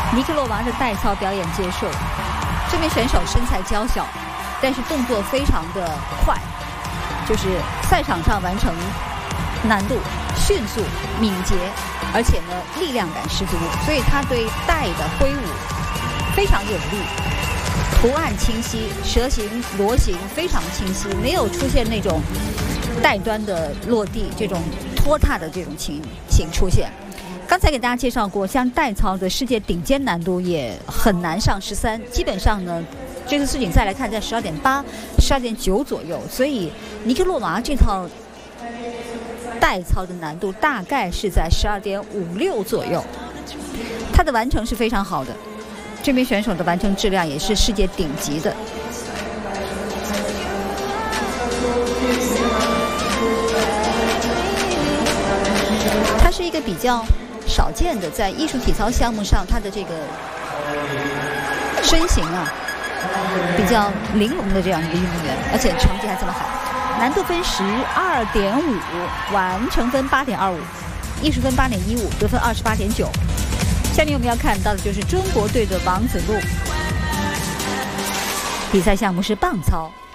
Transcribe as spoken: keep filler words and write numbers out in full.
尼克洛娃的代操表演结束，这名选手身材娇小，但是动作非常的快，就是赛场上完成难度迅速、敏捷，而且呢力量感十足，所以他对带的挥舞非常有力，图案清晰，蛇形、螺形非常清晰，没有出现那种带端的落地这种拖沓的这种情形出现。刚才给大家介绍过，像代操的世界顶尖难度也很难上十三，基本上呢，这次世锦赛来看在十二点八、十二点九左右，所以尼克洛娃这套代操的难度大概是在十二点五六左右，他的完成是非常好的，这名选手的完成质量也是世界顶级的。他是一个比较少见的在艺术体操项目上，他的这个身形啊比较玲珑的这样一个运动员，而且成绩还这么好。难度分十二点五，完成分八点二五，艺术分八点一五，得分二十八点九。下面我们要看到的就是中国队的王子路，比赛项目是棒操。